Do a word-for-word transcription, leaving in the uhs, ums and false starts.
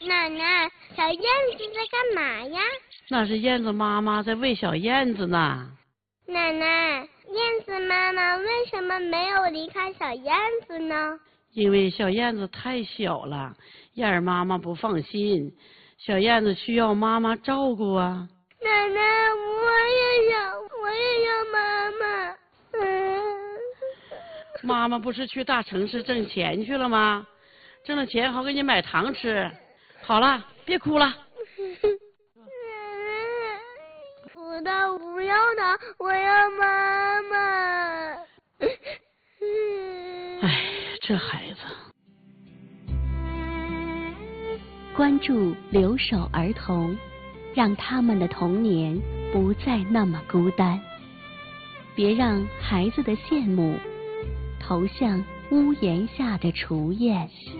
奶奶，小燕子在干嘛呀？ 那是燕子妈妈在喂小燕子呢。 奶奶，燕子妈妈为什么没有离开小燕子呢？ 因为小燕子太小了，燕儿妈妈不放心，小燕子需要妈妈照顾啊。 奶奶，我也想，我也要妈妈。嗯。 妈妈不是去大城市挣钱去了吗？挣了钱好给你买糖吃。好了，别哭了。 不的，不要的，我要妈妈。 哎，这孩子。 关注留守儿童，让他们的童年不再那么孤单。别让孩子的羡慕投向屋檐下的雏燕。